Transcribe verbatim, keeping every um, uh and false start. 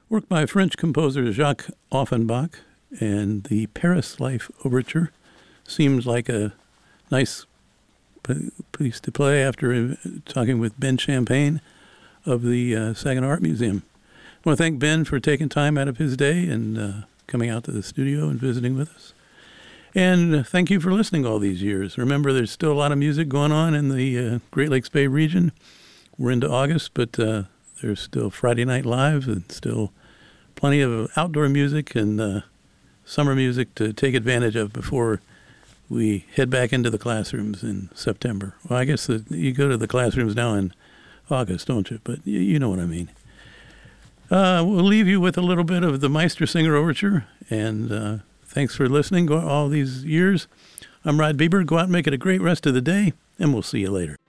Work by French composer Jacques Offenbach, and the Paris Life Overture seems like a nice piece to play after talking with Ben Champagne of the uh, Saginaw Art Museum. I want to thank Ben for taking time out of his day and uh, coming out to the studio and visiting with us. And thank you for listening all these years. Remember, there's still a lot of music going on in the uh, Great Lakes Bay region. We're into August, but uh, there's still Friday Night Live and still plenty of outdoor music and uh, summer music to take advantage of before we head back into the classrooms in September. Well, I guess the, you go to the classrooms now in August, don't you? But you, you know what I mean. Uh, we'll leave you with a little bit of the Meistersinger Overture, and uh, thanks for listening all these years. I'm Rod Bieber. Go out and make it a great rest of the day, and we'll see you later.